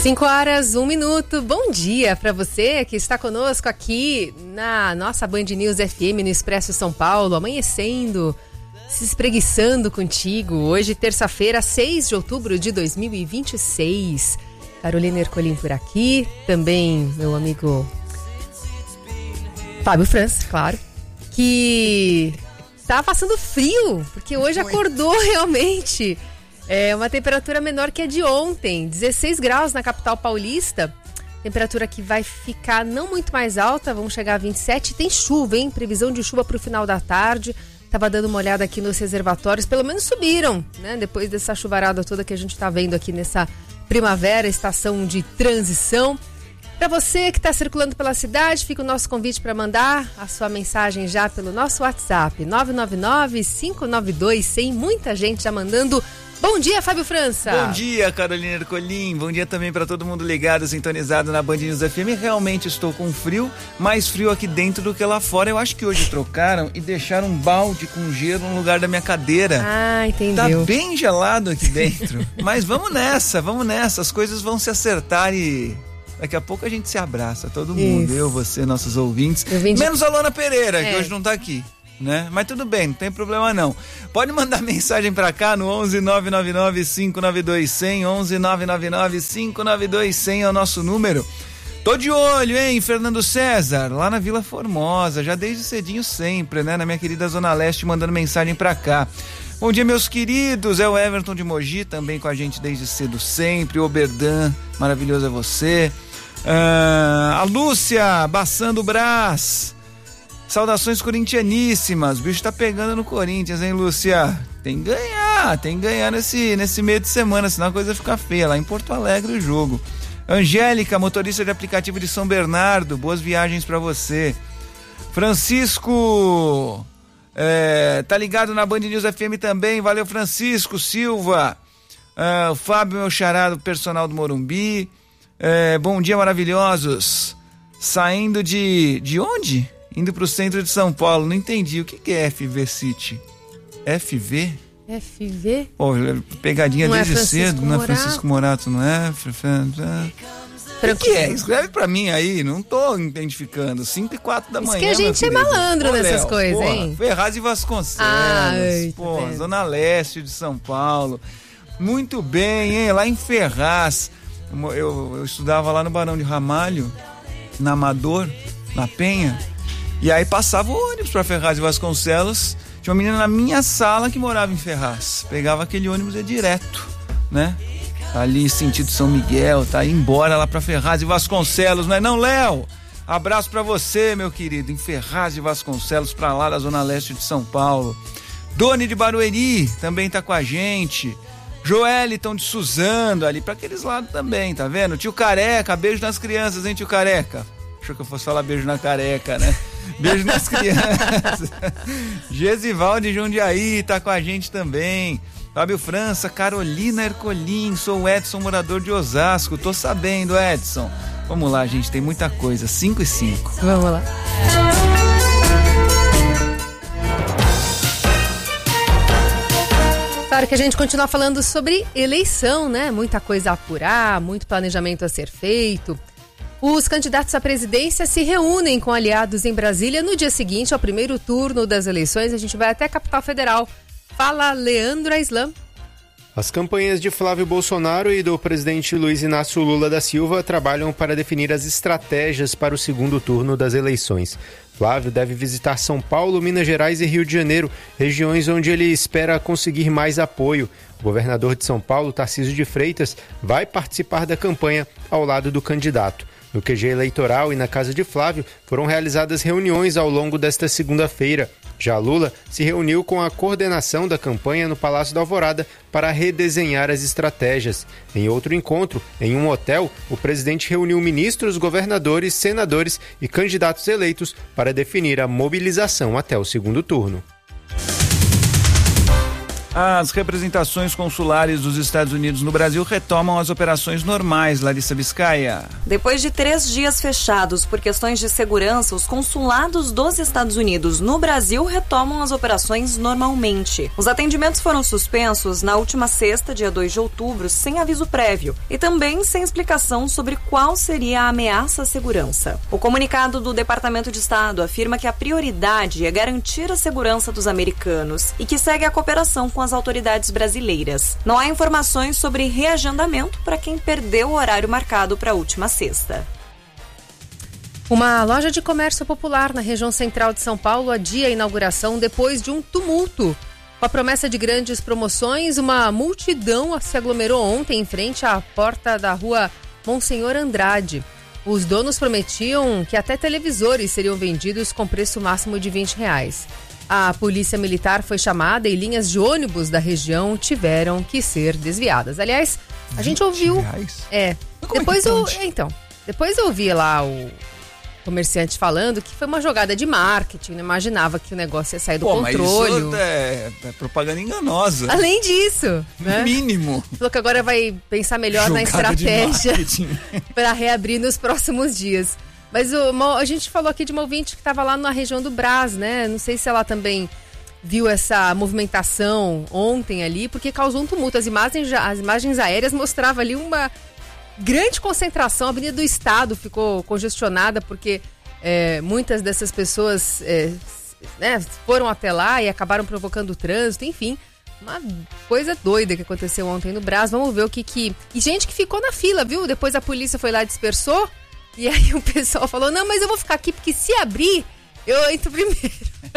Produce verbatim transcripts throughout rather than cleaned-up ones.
cinco horas, um minuto. Bom dia para você que está conosco aqui na nossa Band News F M, no Expresso São Paulo, amanhecendo, se espreguiçando contigo. Hoje, terça-feira, seis de outubro de dois mil e vinte e seis. Carolina Ercolim por aqui, também meu amigo Fábio França, claro, que tá passando frio, porque hoje acordou realmente. É uma temperatura menor que a de ontem, dezesseis graus na capital paulista. Temperatura que vai ficar não muito mais alta, vamos chegar a vinte e sete. Tem chuva, hein? Previsão de chuva para o final da tarde. Tava dando uma olhada aqui nos reservatórios, pelo menos subiram, né? Depois dessa chuvarada toda que a gente tá vendo aqui nessa primavera, estação de transição. Para você que está circulando pela cidade, fica o nosso convite para mandar a sua mensagem já pelo nosso WhatsApp, nove nove nove, cinco nove dois, cem. Muita gente já mandando. Bom dia, Fábio França. Bom dia, Carolina Ercolim. Bom dia também para todo mundo ligado, sintonizado na Band News F M. Realmente estou com frio, mais frio aqui dentro do que lá fora. Eu acho que hoje trocaram e deixaram um balde com gelo no lugar da minha cadeira. Ah, entendeu. Tá bem gelado aqui dentro. Mas vamos nessa, vamos nessa. As coisas vão se acertar e daqui a pouco a gente se abraça. Todo mundo, Isso. eu, você, nossos ouvintes. De... Menos a Lona Pereira, é. que hoje não tá aqui. Né? Mas tudo bem, não tem problema não. Pode mandar mensagem pra cá no onze nove nove nove, cinco nove dois, cem, onze nove nove nove, cinco nove dois, cem é o nosso número. Tô de olho, hein, Fernando César, lá na Vila Formosa, já desde cedinho sempre, né, na minha querida Zona Leste, mandando mensagem pra cá. Bom dia, meus queridos, é o Everton de Mogi, também com a gente desde cedo sempre, o Oberdan, maravilhoso é você. Ah, a Lúcia, Baçando Brás. Saudações corintianíssimas. O bicho tá pegando no Corinthians, hein, Lúcia? Tem que ganhar, tem que ganhar nesse, nesse meio de semana, senão a coisa fica feia. Lá em Porto Alegre o jogo. Angélica, motorista de aplicativo de São Bernardo, boas viagens pra você. Francisco, é, tá ligado na Band News F M também, valeu Francisco Silva. Ah, o Fábio, meu xará, personal do Morumbi. É, bom dia, maravilhosos. Saindo de... de onde? Indo pro centro de São Paulo, não entendi. O que, que é F V City? F V? F V? Pô, pegadinha não desde é cedo, não é Francisco Morato, não é? O que, que é? Escreve pra mim aí, não tô identificando. cinco e quatro da manhã. Isso que a gente é malandro Pô, nessas Léo, coisas, porra, hein? Ferraz e Vasconcelos. Ai, pô, tá Zona Leste de São Paulo. Muito bem, hein? Lá em Ferraz. Eu, eu, eu estudava lá no Barão de Ramalho, na Amador, na Penha. E aí passava o ônibus pra Ferraz e Vasconcelos. Tinha uma menina na minha sala que morava em Ferraz. Pegava aquele ônibus e ia direto, né? Ali sentido São Miguel, tá? Indo embora lá pra Ferraz e Vasconcelos, não é não, Léo? Abraço pra você, meu querido, em Ferraz e Vasconcelos, pra lá da Zona Leste de São Paulo. Doni de Barueri também tá com a gente. Joeliton de Suzano, ali pra aqueles lados também, tá vendo? Tio Careca, beijo nas crianças, hein, tio Careca? Achou que eu fosse falar beijo na careca, né? Beijo nas crianças. Gesival de Jundiaí tá com a gente também. Fábio França, Carolina Ercolim, sou o Edson, morador de Osasco. Tô sabendo, Edson. Vamos lá, gente, tem muita coisa. cinco e cinco. Vamos lá. Claro que a gente continua falando sobre eleição, né? Muita coisa a apurar, muito planejamento a ser feito. Os candidatos à presidência se reúnem com aliados em Brasília no dia seguinte ao primeiro turno das eleições. A gente vai até a capital federal. Fala, Leandro Aislan. As campanhas de Flávio Bolsonaro e do presidente Luiz Inácio Lula da Silva trabalham para definir as estratégias para o segundo turno das eleições. Flávio deve visitar São Paulo, Minas Gerais e Rio de Janeiro, regiões onde ele espera conseguir mais apoio. O governador de São Paulo, Tarcísio de Freitas, vai participar da campanha ao lado do candidato. No Q G eleitoral e na casa de Flávio foram realizadas reuniões ao longo desta segunda-feira. Já Lula se reuniu com a coordenação da campanha no Palácio da Alvorada para redesenhar as estratégias. Em outro encontro, em um hotel, o presidente reuniu ministros, governadores, senadores e candidatos eleitos para definir a mobilização até o segundo turno. As representações consulares dos Estados Unidos no Brasil retomam as operações normais. Larissa Biscaia. Depois de três dias fechados por questões de segurança, os consulados dos Estados Unidos no Brasil retomam as operações normalmente. Os atendimentos foram suspensos na última sexta, dia dois de outubro, sem aviso prévio e também sem explicação sobre qual seria a ameaça à segurança. O comunicado do Departamento de Estado afirma que a prioridade é garantir a segurança dos americanos e que segue a cooperação com as autoridades brasileiras. Não há informações sobre reagendamento para quem perdeu o horário marcado para a última sexta. Uma loja de comércio popular na região central de São Paulo adia a inauguração depois de um tumulto. Com a promessa de grandes promoções, uma multidão se aglomerou ontem em frente à porta da rua Monsenhor Andrade. Os donos prometiam que até televisores seriam vendidos com preço máximo de vinte reais. A polícia militar foi chamada e linhas de ônibus da região tiveram que ser desviadas. Aliás, a gente ouviu... Reais? É. Depois eu... Então, depois eu ouvi lá o comerciante falando que foi uma jogada de marketing, não imaginava que o negócio ia sair do Pô, controle. Mas isso é, é propaganda enganosa. Além disso, né? Mínimo. Falou que agora vai pensar melhor jogada na estratégia para reabrir nos próximos dias. Mas o, a gente falou aqui de uma ouvinte que estava lá na região do Brás, né? Não sei se ela também viu essa movimentação ontem ali, porque causou um tumulto. As imagens, as imagens aéreas mostravam ali uma grande concentração. A Avenida do Estado ficou congestionada porque é, muitas dessas pessoas é, né, foram até lá e acabaram provocando o trânsito, enfim. Uma coisa doida que aconteceu ontem no Brás. Vamos ver o que que... E gente que ficou na fila, viu? Depois a polícia foi lá e dispersou. E aí o pessoal falou, não, mas eu vou ficar aqui, porque se abrir, eu entro primeiro.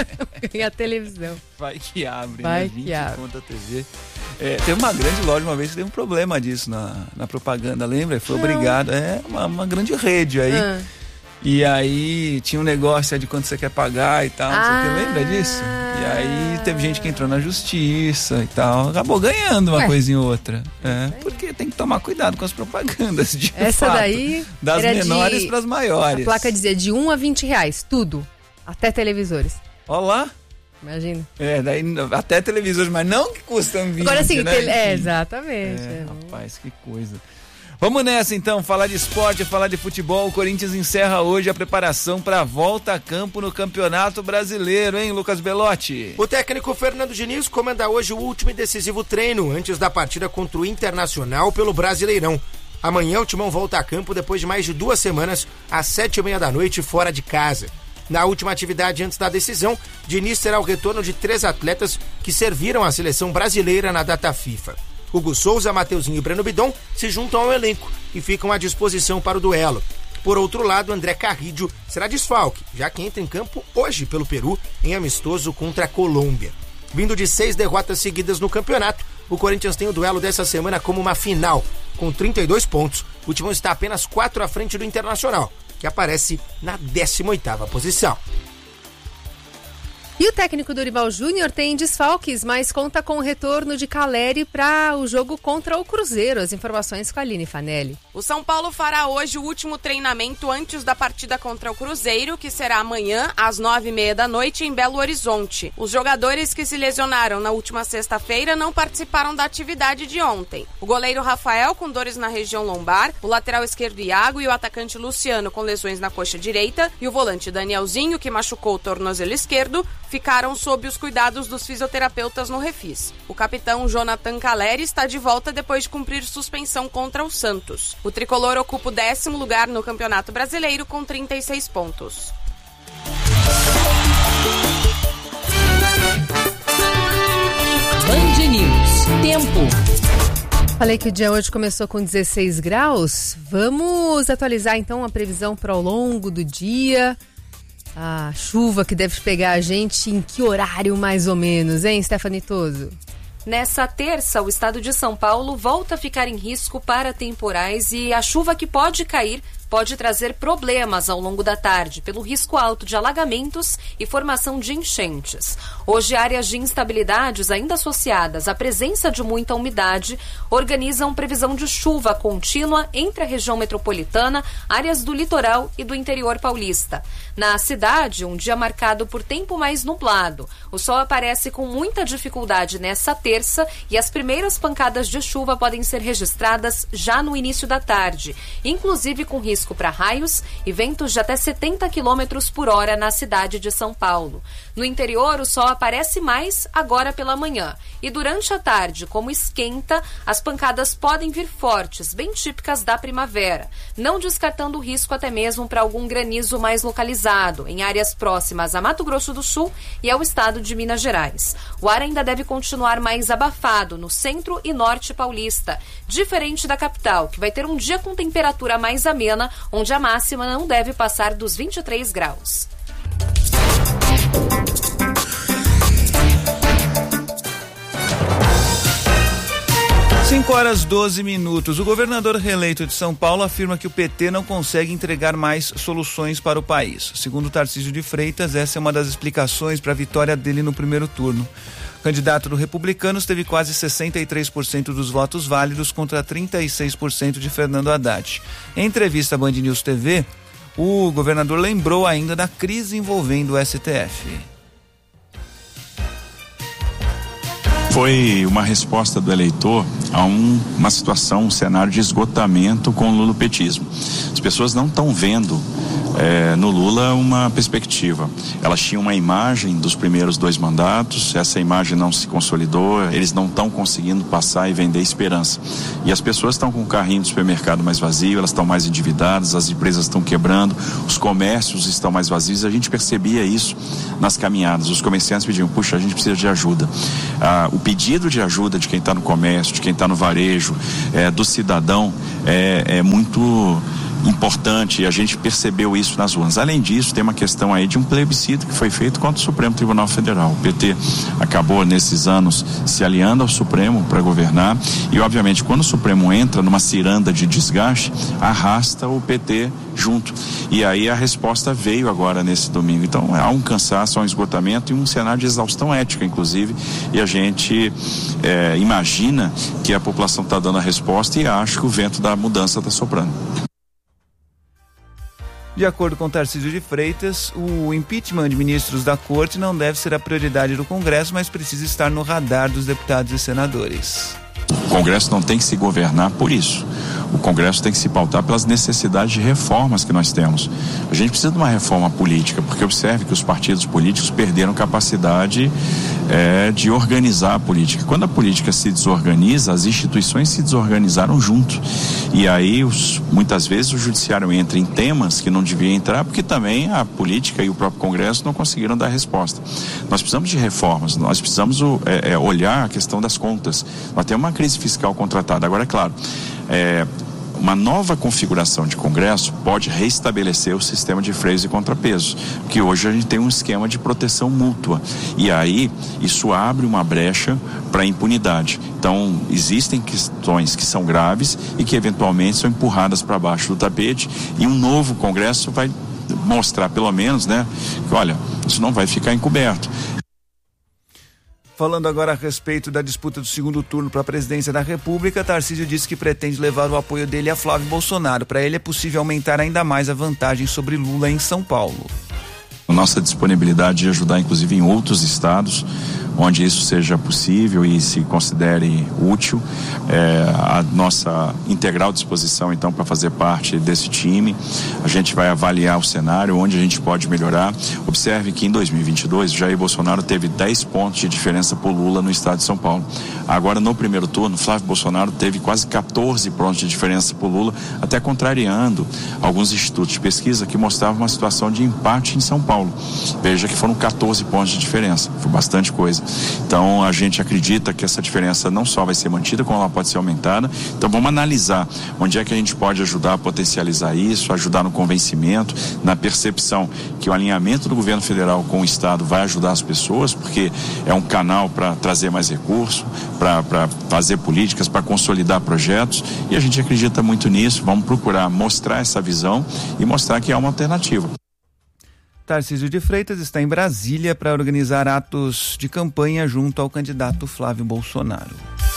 E a televisão. Vai que abre, Vai né? que vinte abre. conto a T V. É, tem uma grande loja uma vez que teve um problema disso na, na propaganda, lembra? Foi não. obrigado. É uma, uma grande rede aí. Ah. E aí tinha um negócio de quanto você quer pagar e tal, não sei o que, Ah. lembra disso? E aí teve gente que entrou na justiça e tal, acabou ganhando uma Ué. coisinha ou outra. É, porque tem que tomar cuidado com as propagandas, de Essa fato. daí Das era menores de- para as maiores. A placa dizia de um a vinte reais, tudo. Até televisores. Olha lá. Imagina. É, daí até televisores, mas não que custam vinte, Agora sim, né? tele- é, Enfim. exatamente. É, É. rapaz, que coisa. Vamos nessa então, falar de esporte, falar de futebol. O Corinthians encerra hoje a preparação para a volta a campo no Campeonato Brasileiro, hein, Lucas Belotti? O técnico Fernando Diniz comanda hoje o último e decisivo treino antes da partida contra o Internacional pelo Brasileirão. Amanhã o Timão volta a campo depois de mais de duas semanas, às sete e meia da noite, fora de casa. Na última atividade antes da decisão, Diniz terá o retorno de três atletas que serviram à seleção brasileira na data FIFA. Hugo Souza, Mateuzinho e Breno Bidon se juntam ao elenco e ficam à disposição para o duelo. Por outro lado, André Carrillo será desfalque, já que entra em campo hoje pelo Peru em amistoso contra a Colômbia. Vindo de seis derrotas seguidas no campeonato, o Corinthians tem o duelo dessa semana como uma final. Com trinta e dois pontos, o Timão está apenas quatro à frente do Internacional, que aparece na décima oitava posição. E o técnico Dorival Júnior tem desfalques, mas conta com o retorno de Caleri para o jogo contra o Cruzeiro. As informações com a Aline Fanelli. O São Paulo fará hoje o último treinamento antes da partida contra o Cruzeiro, que será amanhã, às nove e meia da noite, em Belo Horizonte. Os jogadores que se lesionaram na última sexta-feira não participaram da atividade de ontem. O goleiro Rafael, com dores na região lombar, o lateral esquerdo Iago e o atacante Luciano, com lesões na coxa direita, e o volante Danielzinho, que machucou o tornozelo esquerdo, ficaram sob os cuidados dos fisioterapeutas no Refis. O capitão Jonathan Caleri está de volta depois de cumprir suspensão contra o Santos. O tricolor ocupa o décimo lugar no Campeonato Brasileiro com trinta e seis pontos. Band News. Tempo. Falei que o dia hoje começou com dezesseis graus. Vamos atualizar então a previsão para o longo do dia. A chuva que deve pegar a gente em que horário mais ou menos, hein, Stephanie Toso? Nessa terça, o estado de São Paulo volta a ficar em risco para temporais e a chuva que pode cair pode trazer problemas ao longo da tarde, pelo risco alto de alagamentos e formação de enchentes. Hoje, áreas de instabilidades ainda associadas à presença de muita umidade organizam previsão de chuva contínua entre a região metropolitana, áreas do litoral e do interior paulista. Na cidade, um dia marcado por tempo mais nublado. O sol aparece com muita dificuldade nessa terça e as primeiras pancadas de chuva podem ser registradas já no início da tarde, inclusive com risco para raios e ventos de até setenta quilômetros por hora na cidade de São Paulo. No interior, o sol aparece mais agora pela manhã. E durante a tarde, como esquenta, as pancadas podem vir fortes, bem típicas da primavera, não descartando o risco até mesmo para algum granizo mais localizado, em áreas próximas a Mato Grosso do Sul e ao estado de Minas Gerais. O ar ainda deve continuar mais abafado no centro e norte paulista, diferente da capital, que vai ter um dia com temperatura mais amena, onde a máxima não deve passar dos vinte e três graus. cinco horas e doze minutos. O governador reeleito de São Paulo afirma que o P T não consegue entregar mais soluções para o país. Segundo Tarcísio de Freitas, essa é uma das explicações para a vitória dele no primeiro turno. O candidato do Republicanos teve quase sessenta e três por cento dos votos válidos contra trinta e seis por cento de Fernando Haddad. Em entrevista à Band News T V, o governador lembrou ainda da crise envolvendo o S T F. Foi uma resposta do eleitor a um, uma situação, um cenário de esgotamento com o lulopetismo. As pessoas não estão vendo é, no Lula uma perspectiva. Elas tinham uma imagem dos primeiros dois mandatos, essa imagem não se consolidou, eles não estão conseguindo passar e vender esperança. E as pessoas estão com o carrinho do supermercado mais vazio, elas estão mais endividadas, as empresas estão quebrando, os comércios estão mais vazios. A gente percebia isso nas caminhadas. Os comerciantes pediam, puxa, a gente precisa de ajuda. Ah, o pedido de ajuda de quem está no comércio, de quem está no varejo, é, do cidadão, é, é muito importante, e a gente percebeu isso nas urnas. Além disso, tem uma questão aí de um plebiscito que foi feito contra o Supremo Tribunal Federal. O P T acabou nesses anos se aliando ao Supremo para governar e, obviamente, quando o Supremo entra numa ciranda de desgaste, arrasta o P T junto. E aí a resposta veio agora nesse domingo. Então há um cansaço, há um esgotamento e um cenário de exaustão ética, inclusive, e a gente é, imagina que a população está dando a resposta e acha que o vento da mudança está soprando. De acordo com Tarcísio de Freitas, o impeachment de ministros da Corte não deve ser a prioridade do Congresso, mas precisa estar no radar dos deputados e senadores. O Congresso não tem que se governar por isso. O Congresso tem que se pautar pelas necessidades de reformas que nós temos. A gente precisa de uma reforma política, porque observe que os partidos políticos perderam capacidade é, de organizar a política. Quando a política se desorganiza, as instituições se desorganizaram junto. E aí, os, muitas vezes, o judiciário entra em temas que não devia entrar, porque também a política e o próprio Congresso não conseguiram dar resposta. Nós precisamos de reformas, nós precisamos é, é, olhar a questão das contas. Nós temos uma crise fiscal contratada. Agora, é claro, é, uma nova configuração de Congresso pode restabelecer o sistema de freios e contrapesos, porque hoje a gente tem um esquema de proteção mútua e aí isso abre uma brecha para a impunidade. Então existem questões que são graves e que eventualmente são empurradas para baixo do tapete e um novo Congresso vai mostrar pelo menos, né, que olha, isso não vai ficar encoberto. Falando agora a respeito da disputa do segundo turno para a presidência da República, Tarcísio disse que pretende levar o apoio dele a Flávio Bolsonaro. Para ele é possível aumentar ainda mais a vantagem sobre Lula em São Paulo. Nossa disponibilidade de ajudar, inclusive, em outros estados, onde isso seja possível e se considere útil, é, a nossa integral disposição, então, para fazer parte desse time. A gente vai avaliar o cenário, onde a gente pode melhorar. Observe que em dois mil e vinte e dois, Jair Bolsonaro teve dez pontos de diferença por Lula no estado de São Paulo. Agora, no primeiro turno, Flávio Bolsonaro teve quase catorze pontos de diferença por Lula, até contrariando alguns institutos de pesquisa que mostravam uma situação de empate em São Paulo. Veja que foram catorze pontos de diferença, foi bastante coisa. Então a gente acredita que essa diferença não só vai ser mantida, como ela pode ser aumentada. Então vamos analisar onde é que a gente pode ajudar a potencializar isso, ajudar no convencimento, na percepção que o alinhamento do governo federal com o Estado vai ajudar as pessoas, porque é um canal para trazer mais recursos, para fazer políticas, para consolidar projetos, e a gente acredita muito nisso. Vamos procurar mostrar essa visão e mostrar que há uma alternativa. Tarcísio de Freitas está em Brasília para organizar atos de campanha junto ao candidato Flávio Bolsonaro.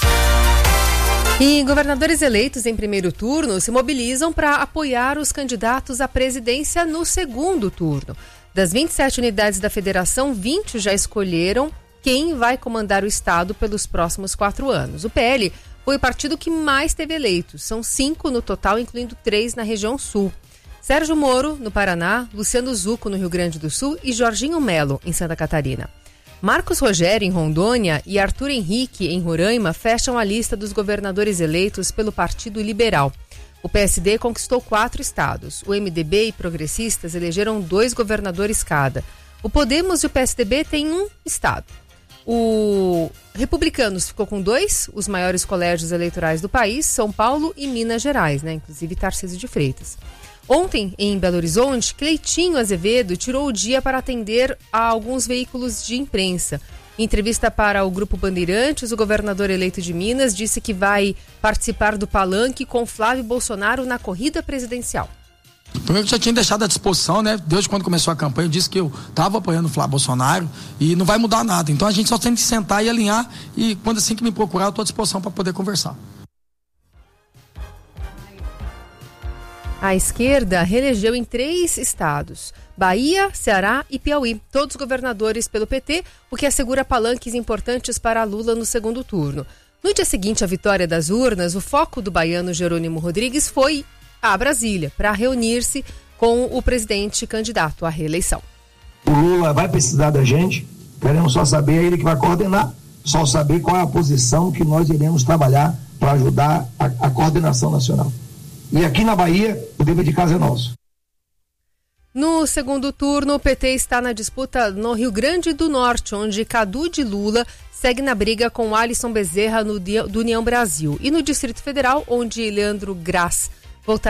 E governadores eleitos em primeiro turno se mobilizam para apoiar os candidatos à presidência no segundo turno. Das vinte e sete unidades da federação, vinte já escolheram quem vai comandar o estado pelos próximos quatro anos. O P L foi o partido que mais teve eleitos. São cinco no total, incluindo três na região sul. Sérgio Moro, no Paraná, Luciano Zucco, no Rio Grande do Sul e Jorginho Melo, em Santa Catarina. Marcos Rogério, em Rondônia, e Arthur Henrique, em Roraima, fecham a lista dos governadores eleitos pelo Partido Liberal. O P S D conquistou quatro estados. O M D B e progressistas elegeram dois governadores cada. O Podemos e o P S D B têm um estado. O Republicanos ficou com dois, os maiores colégios eleitorais do país, São Paulo e Minas Gerais, né? Inclusive Tarcísio de Freitas. Ontem, em Belo Horizonte, Cleitinho Azevedo tirou o dia para atender a alguns veículos de imprensa. Em entrevista para o Grupo Bandeirantes, o governador eleito de Minas disse que vai participar do palanque com Flávio Bolsonaro na corrida presidencial. Primeiro que já tinha deixado à disposição, né? Desde quando começou a campanha, eu disse que eu estava apoiando o Flávio Bolsonaro e não vai mudar nada. Então a gente só tem que sentar e alinhar, e quando assim que me procurar, eu estou à disposição para poder conversar. A esquerda reelegeu em três estados: Bahia, Ceará e Piauí, todos governadores pelo P T, o que assegura palanques importantes para Lula no segundo turno. No dia seguinte à vitória das urnas, o foco do baiano Jerônimo Rodrigues foi a Brasília para reunir-se com o presidente candidato à reeleição. O Lula vai precisar da gente, queremos só saber, é ele que vai coordenar, só saber qual é a posição que nós iremos trabalhar para ajudar a, a coordenação nacional. E aqui na Bahia, o dever de casa é nosso. No segundo turno, o P T está na disputa no Rio Grande do Norte, onde Cadu de Lula segue na briga com Alisson Bezerra no, do União Brasil. E no Distrito Federal, onde Leandro Graz voltará